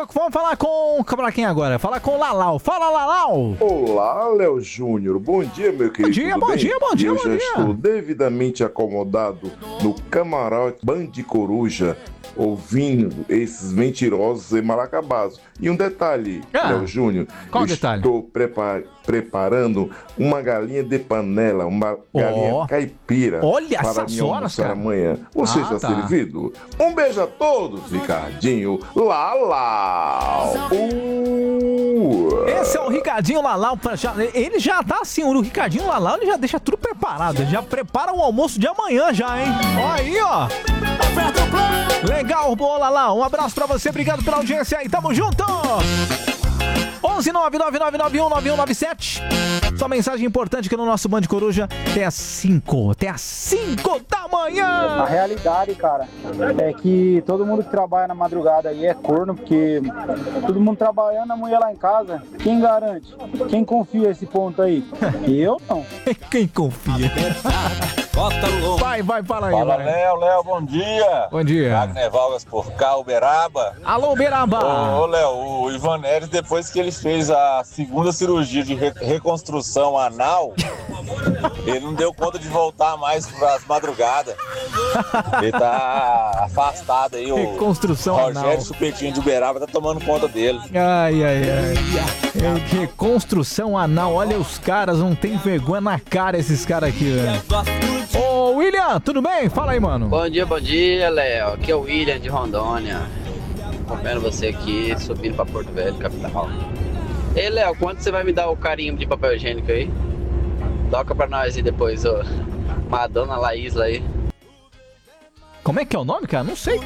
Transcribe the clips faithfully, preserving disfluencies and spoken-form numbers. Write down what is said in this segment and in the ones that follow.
vamos falar com... Pra quem agora? Falar com o Lalau. Fala, Lalau! Olá, Léo Júnior. Bom dia, meu querido. Bom dia, Tudo bom bem? dia, bom dia, Eu bom já dia. estou devidamente acomodado no camarote Band Coruja, ouvindo esses mentirosos e malacabazos. E um detalhe, Ah, Léo Júnior. qual eu detalhe? Estou prepa- preparando uma galinha de panela, uma galinha caipira. Olha para essas mim horas, almoçar cara. amanhã. Você Ah, está tá. servido? Um beijo a todos, Ricardinho Lalau. Uh! Esse é o Ricardinho Lalau. pra já- Ele já tá assim, o Ricardinho Lalau, ele já deixa tudo preparado. Ele já prepara o almoço de amanhã já, hein? Ó aí, ó. Legal, boa, Lalau. Um abraço pra você, obrigado pela audiência aí, tamo junto! onze nove nove nove nove um nove um nove sete. Só mensagem importante que no nosso Band Coruja até às cinco, até às cinco da A manhã. realidade, cara, é que todo mundo que trabalha na madrugada aí é corno, porque todo mundo trabalhando, a mulher lá em casa, quem garante? Quem confia esse ponto aí? Eu não. Quem confia? Vai, vai, fala aí. Fala, vai. Léo, Léo, bom dia. Bom dia. Wagner Vargas por cá, Uberaba. Alô, Beraba. Ô, ô, Léo, o Ivan Neres, depois que ele fez a segunda cirurgia de re- reconstrução anal, ele não deu conta de voltar mais pras madrugadas. Ele tá afastado aí, o Reconstrução Rogério anal. Supetinho de Uberaba tá tomando conta dele. Ai, ai, ai. É, reconstrução anal. Olha os caras, não tem vergonha na cara esses caras aqui, velho. Ô, William, tudo bem? Fala aí, mano. Bom dia, bom dia, Léo. Aqui é o William de Rondônia. Acompanhando você aqui, subindo pra Porto Velho, capital. Ei, Léo, quanto você vai me dar o carimbo de papel higiênico aí? Toca pra nós aí depois, ô. Madonna Laísla aí. Como é que é o nome, cara? Não sei.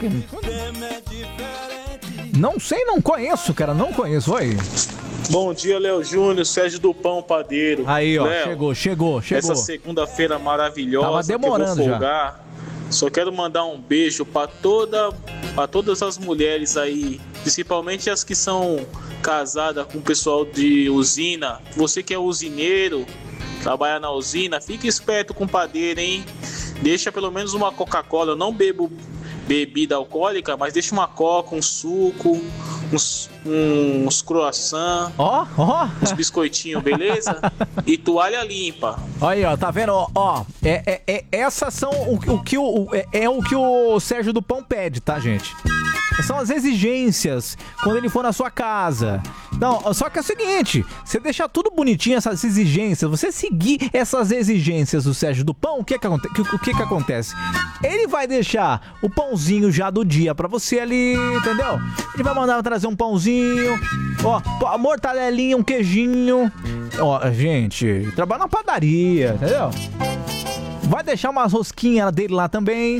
Não sei, não conheço, cara. Não conheço. Oi. Bom dia, Léo Júnior, Sérgio do Pão Padeiro. Aí, ó. Léo, Chegou, chegou, chegou. essa segunda-feira maravilhosa. Tava demorando que eu já. vou folgar, Só quero mandar um beijo para toda, para todas as mulheres aí, principalmente as que são casadas com o pessoal de usina. Você que é usineiro, trabalha na usina, fique esperto com o padeiro, hein? Deixa pelo menos uma Coca-Cola. Eu não bebo bebida alcoólica, mas deixa uma coca, um suco, uns, uns croissant, Ó, ó. uns biscoitinhos, beleza? E toalha limpa. Aí, ó, tá vendo? Ó, ó, é, é, é, essas são o, o que o, o- é, é o que o Sérgio do Pão pede, tá, gente? São as exigências quando ele for na sua casa. Não, só que é o seguinte, você deixar tudo bonitinho, essas exigências, você seguir essas exigências do Sérgio do Pão, o que que, aconte- o que que acontece? Ele vai deixar o pãozinho já do dia pra você ali, entendeu? Ele vai mandar trazer um pãozinho, ó, a mortadelinha, um queijinho. Ó, gente, trabalha na padaria, entendeu? Vai deixar umas rosquinhas dele lá também.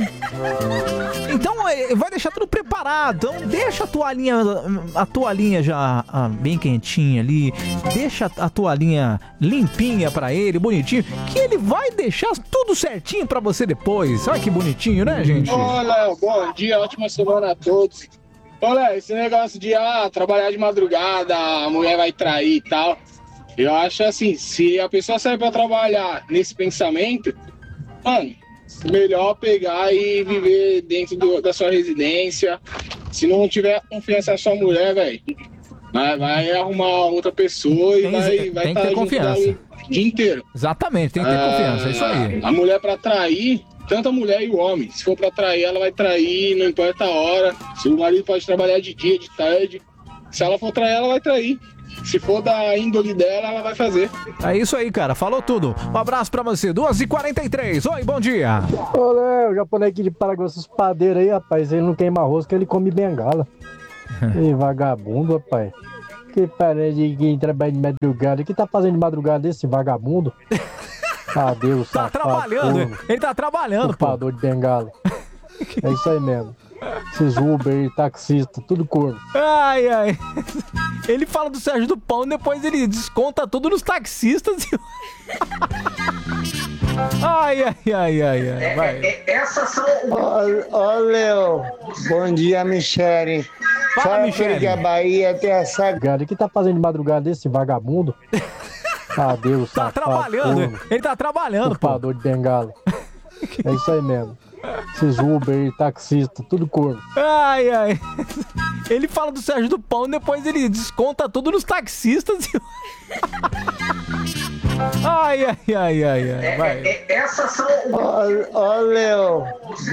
Então, é, vai deixar tudo preparado. Então, deixa a toalhinha, a toalhinha já ah, bem quentinha ali. Deixa a toalhinha limpinha pra ele, bonitinho. Que ele vai deixar tudo certinho pra você depois. Olha que bonitinho, né, gente? Ô, Léo, bom dia, ótima semana a todos. Ô, Léo, esse negócio de ah, trabalhar de madrugada, a mulher vai trair e tal. Eu acho assim, se a pessoa sair pra trabalhar nesse pensamento, mano, melhor pegar e viver dentro do- da sua residência. Se não tiver confiança na sua mulher, velho, vai, vai arrumar outra pessoa e Tem- vai tem vai que tá ter junto confiança. dela o dia inteiro. Exatamente, tem que ter Ah, confiança, é isso aí. A mulher pra trair, tanto a mulher e o homem. Se for pra trair, ela vai trair, não importa a hora. Se o marido pode trabalhar de dia, de tarde. Se ela for trair, ela vai trair. Se for da índole dela, ela vai fazer. É isso aí, cara. Falou tudo. Um abraço pra você. duas e quarenta e três. Oi, bom dia. Ô, Léo, o japonês aqui de Paraguai, esses padeiros aí, rapaz, ele não queima rosca, ele come bengala. Ih, vagabundo, rapaz. Que parede de quem trabalha de madrugada. O que tá fazendo de madrugada esse vagabundo? Adeus, Tá safado, trabalhando. corno, Ele tá trabalhando, pô. culpador de bengala. É isso aí mesmo. Esses Uber, taxista, tudo corno. Ai, ai. Ele fala do Sérgio do Pão, depois ele desconta tudo nos taxistas. E... ai, ai, ai, ai, ai. Vai. Essas são. Ô, Léo, bom dia, Michele. Fala, Michele. de Bahia até essa. O que tá fazendo de madrugada esse vagabundo? Adeus, Tá safado, trabalhando. corno, Ele tá trabalhando, pô. culpador de bengala. É isso aí mesmo. Esses Uber, taxista, tudo corno. Ai, ai. Ele fala do Sérgio do Pão, depois ele desconta tudo nos taxistas. Ai, ai, ai, ai, ai. Vai. Ó, ó, Léo.